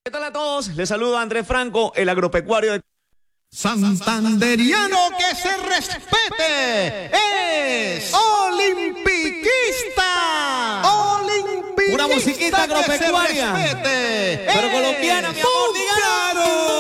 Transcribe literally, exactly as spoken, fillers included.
¿Qué tal a todos? Les saluda Andrés Franco, el agropecuario de Santanderiano que se respete es olimpiquista. Olimpiquista. Una musiquita agropecuaria, que se respete pero colombiana, mi amor, ¡Claro!